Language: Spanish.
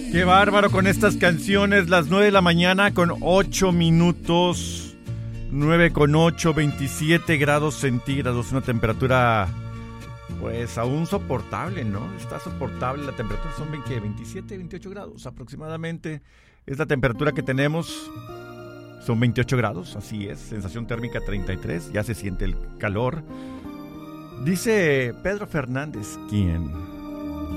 Qué bárbaro con estas canciones. Las 9 de la mañana con 8 minutos. 9 con 8, 27 grados centígrados. Una temperatura, pues, aún soportable, ¿no? Está soportable. La temperatura son 27, 28 grados aproximadamente. Es la temperatura que tenemos. Son 28 grados, así es. Sensación térmica 33. Ya se siente el calor. Dice Pedro Fernández, ¿quién?